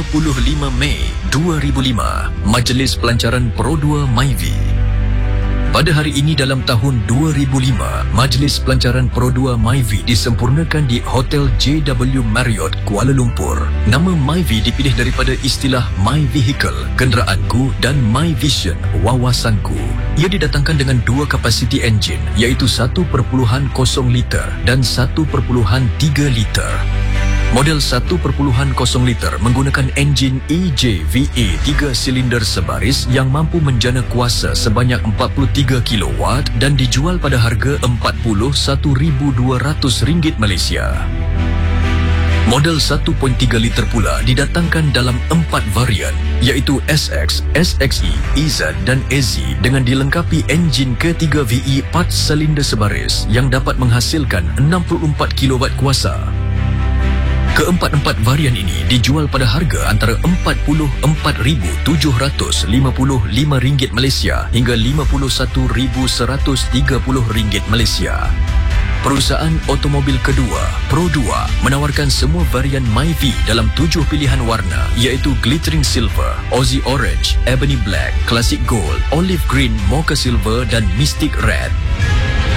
Mei 2005, Majlis Pelancaran Pro 2 Myvi. Pada hari ini dalam tahun 2005, Majlis Pelancaran Pro 2 Myvi disempurnakan di Hotel JW Marriott, Kuala Lumpur. Nama Myvi dipilih daripada istilah My Vehicle, kenderaanku, dan My Vision, wawasanku. Ia didatangkan dengan dua kapasiti enjin, iaitu 1.0 liter dan 1.3 liter. Model 1.0 liter menggunakan enjin EJVA 3 silinder sebaris yang mampu menjana kuasa sebanyak 43 kW dan dijual pada harga RM41,200 Malaysia. Model 1.3 liter pula didatangkan dalam 4 varian, iaitu SX, SXE, EZ dan AZ dengan dilengkapi enjin ke-3 VE 4 silinder sebaris yang dapat menghasilkan 64 kW kuasa. Keempat-empat varian ini dijual pada harga antara RM44,755 Malaysia hingga RM51,130 Malaysia. Perusahaan automobil kedua, Pro 2, menawarkan semua varian Myvi dalam 7 pilihan warna, iaitu Glittering Silver, Aussie Orange, Ebony Black, Classic Gold, Olive Green, Mocha Silver dan Mystic Red.